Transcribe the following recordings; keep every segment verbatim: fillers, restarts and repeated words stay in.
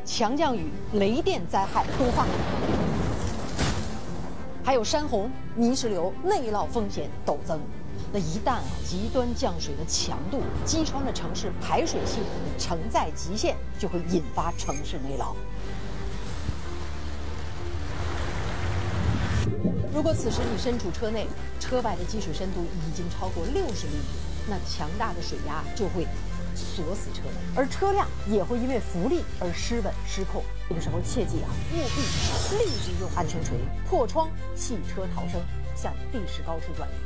强降雨、雷电灾害多发，还有山洪、泥石流、内涝风险陡增。那一旦啊极端降水的强度击穿了城市排水系统的承载极限，就会引发城市内涝。如果此时你身处车内，车外的积水深度已经超过六十厘米，那强大的水压就会锁死车门，而车辆也会因为浮力而失稳失控。这个时候切记啊，务必立即用安全锤破窗弃车逃生，向地势高处转移。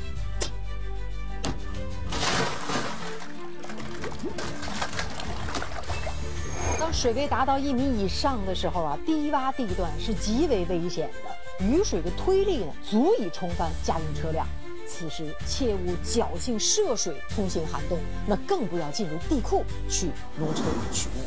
当水位达到一米以上的时候啊，低洼地段是极为危险的，雨水的推力呢足以冲翻家用车辆。此时切勿侥幸涉水通行涵洞，那更不要进入地库去挪车取物。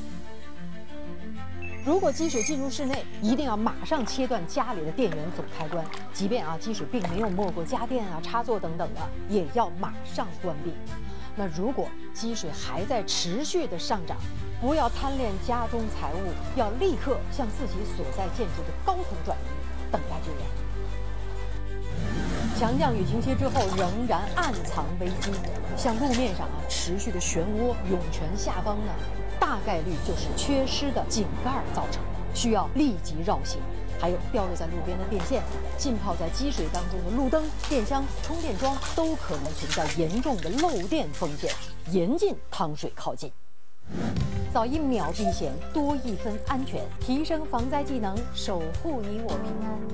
如果积水进入室内，一定要马上切断家里的电源总开关，即便啊积水并没有没过家电啊、插座等等的，也要马上关闭。那如果积水还在持续的上涨，不要贪恋家中财物，要立刻向自己所在建筑的高层转移，等待救援。强降雨停歇之后，仍然暗藏危机，像路面上啊持续的漩涡、涌泉下方呢，大概率就是缺失的井盖造成的，需要立即绕行。还有掉落在路边的电线，浸泡在积水当中的路灯、电箱、充电桩都可能存在严重的漏电风险，严禁趟水靠近。早一秒避险，多一分安全，提升防灾技能，守护你我平安。